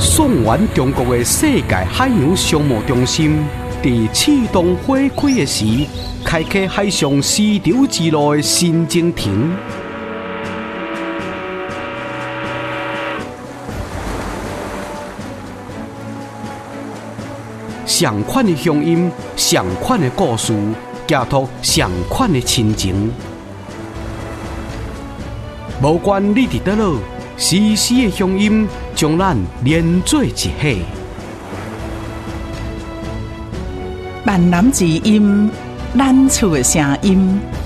送完中国的世界海洋商务中心，在启动火开的时，开启海上丝绸之路的新征程。上款的乡音，上款的故事，寄托上款的亲情。无管你伫倒落，时时的乡音将咱连做一体。 万南之音，咱厝的声音。